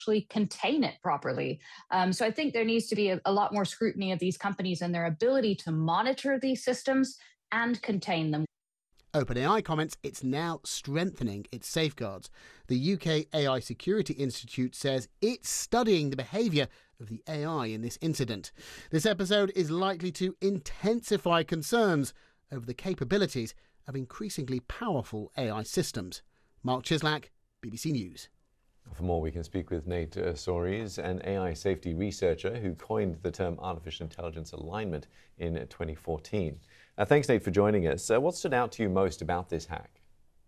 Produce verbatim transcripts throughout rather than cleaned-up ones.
actually contain it properly. Um, so I think there needs to be a, a lot more scrutiny of these companies and their ability to monitor these systems and contain them. OpenAI comments it's now strengthening its safeguards. The U K A I Security Institute says it's studying the behaviour of the A I in this incident. This episode is likely to intensify concerns over the capabilities of increasingly powerful A I systems. Mark Chislak, B B C News. For more, we can speak with Nate uh, Soares, an A I safety researcher who coined the term artificial intelligence alignment in twenty fourteen. Uh, thanks, Nate, for joining us. Uh, what stood out to you most about this hack?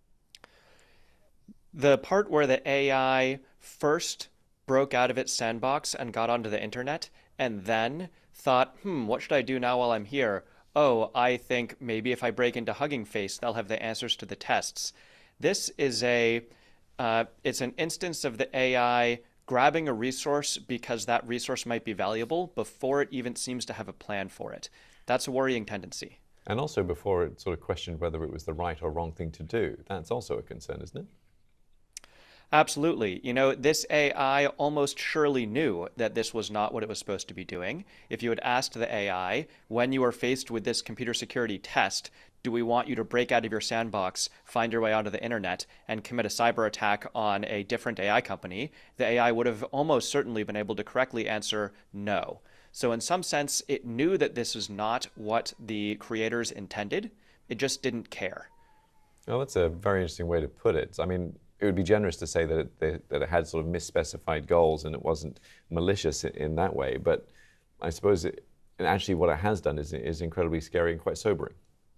The part where the A I first broke out of its sandbox and got onto the internet, and then thought, hmm, what should I do now while I'm here? Oh, I think maybe if I break into Hugging Face, they'll have the answers to the tests. This is a, uh, it's an instance of the A I grabbing a resource because that resource might be valuable before it even seems to have a plan for it. That's a worrying tendency. And also before it sort of questioned whether it was the right or wrong thing to do. That's also a concern, isn't it? Absolutely. You know, this A I almost surely knew that this was not what it was supposed to be doing. If you had asked the A I, when you are faced with this computer security test, do we want you to break out of your sandbox, find your way onto the internet, and commit a cyber attack on a different A I company, the A I would have almost certainly been able to correctly answer no. So in some sense, it knew that this was not what the creators intended. It just didn't care. Well, that's a very interesting way to put it. I mean, it would be generous to say that it, that it had sort of misspecified goals and it wasn't malicious in that way. But I suppose it, and actually what it has done is, is incredibly scary and quite sobering.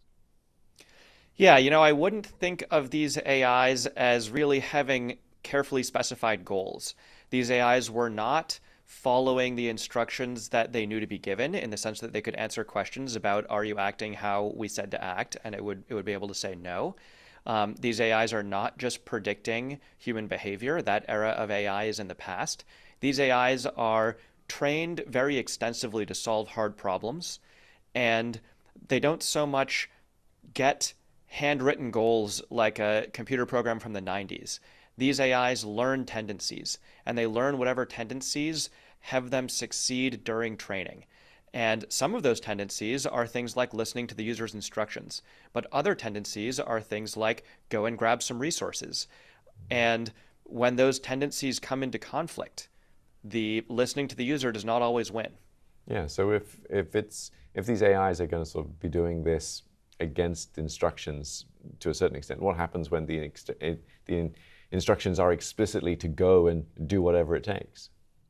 Yeah, you know, I wouldn't think of these A Is as really having carefully specified goals. These A Is were not following the instructions that they knew to be given, in the sense that they could answer questions about, are you acting how we said to act? And it would, it would be able to say no. Um, these A Is are not just predicting human behavior. That era of A I is in the past. These A Is are trained very extensively to solve hard problems, and they don't so much get handwritten goals like a computer program from the nineties. These A Is learn tendencies, and they learn whatever tendencies have them succeed during training. And some of those tendencies are things like listening to the user's instructions, but other tendencies are things like go and grab some resources. And when those tendencies come into conflict, the listening to the user does not always win. Yeah, so if, if, it's, if these A Is are going to sort of be doing this against instructions to a certain extent, what happens when the, the instructions are explicitly to go and do whatever it takes?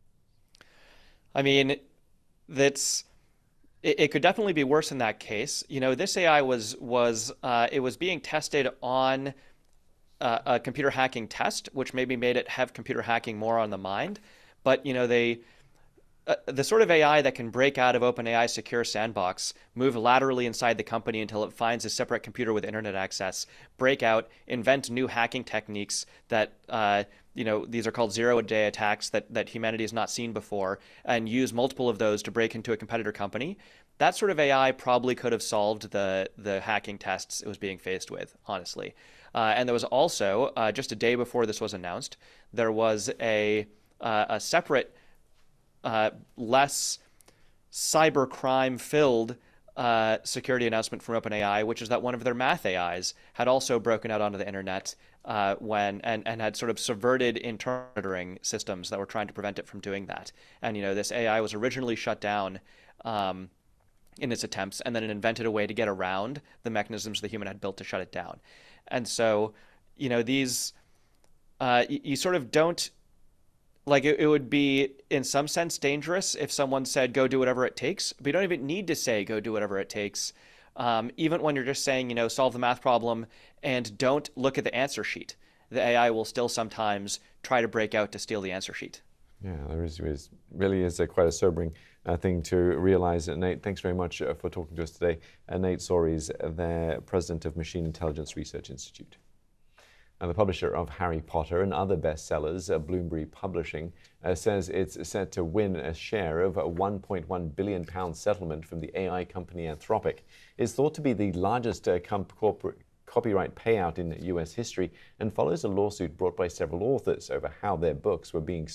I mean, that's it, it could definitely be worse in that case. You know, this A I was was uh, it was being tested on uh, a computer hacking test, which maybe made it have computer hacking more on the mind. But you know, they uh, the sort of A I that can break out of OpenAI's secure sandbox, move laterally inside the company until it finds a separate computer with internet access, break out, invent new hacking techniques that, uh, you know, these are called zero-day attacks that, that humanity has not seen before, and use multiple of those to break into a competitor company. That sort of A I probably could have solved the, the hacking tests it was being faced with, honestly. Uh, and there was also, uh, just a day before this was announced, there was a, uh, a separate Uh, less cybercrime-filled uh, security announcement from OpenAI, which is that one of their math A Is had also broken out onto the internet uh, when and, and had sort of subverted internal monitoring systems that were trying to prevent it from doing that. And you know, this A I was originally shut down um, in its attempts, and then it invented a way to get around the mechanisms the human had built to shut it down. And so, you know, these uh, you, you sort of don't. Like, it, it would be, in some sense, dangerous if someone said, go do whatever it takes. But you don't even need to say, go do whatever it takes. Um, even when you're just saying, you know, solve the math problem and don't look at the answer sheet. The A I will still sometimes try to break out to steal the answer sheet. Yeah, there is, is really is a quite a sobering uh, thing to realize. Uh, Nate, thanks very much uh, for talking to us today. Uh, Nate Soares, uh, the president of Machine Intelligence Research Institute. And the publisher of Harry Potter and other bestsellers, uh, Bloomsbury Publishing, uh, says it's set to win a share of a one point one billion pound settlement from the A I company Anthropic. It's thought to be the largest uh, corporate copyright payout in U S history and follows a lawsuit brought by several authors over how their books were being